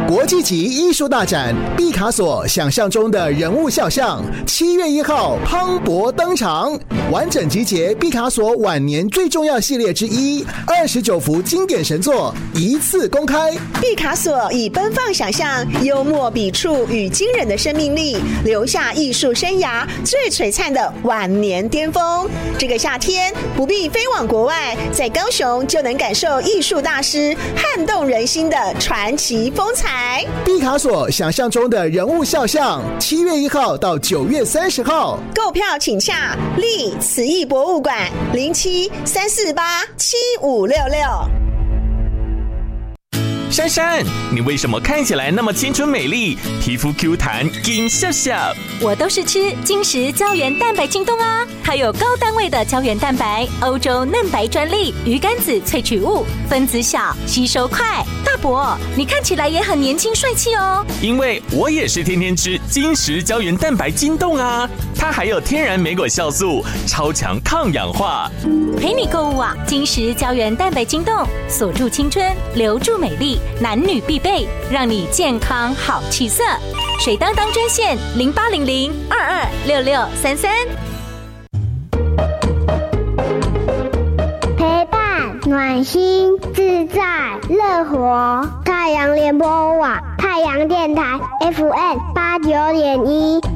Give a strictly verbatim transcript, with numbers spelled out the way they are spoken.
国际级艺术大展毕卡索想象中的人物肖像，七月一号磅礴登场，完整集结毕卡索晚年最重要系列之一，二十九幅经典神作一次公开。 毕卡索以奔放想象、幽默笔触与惊人的生命力，留下艺术生涯最璀璨的晚年巅峰。这个夏天不必飞往国外，在高雄就能感受艺术大师撼动人心的传奇风采。 毕卡索想象中的人物肖像，七月一号到九月三十号， 购票请洽立慈艺博物馆零七三四八七五六六。 珊珊，你为什么看起来那么青春美丽，皮肤 Q 弹金笑笑？ 我都是吃金石胶原蛋白京东啊，它有高单位的胶原蛋白，欧洲嫩白专利，鱼肝子萃取物，分子小，吸收快。大伯，你看起来也很年轻帅气哦。 因为我也是天天吃金石胶原蛋白京东啊，它还有天然莓果酵素，超强抗氧化。 陪你购物啊，金石胶原蛋白京东，锁住青春，留住美丽。男女必备，让你健康好气色。水当当专线零八零零二二六六三三。 陪伴暖心自在乐活，太阳联播网太阳电台 F M 八九点一。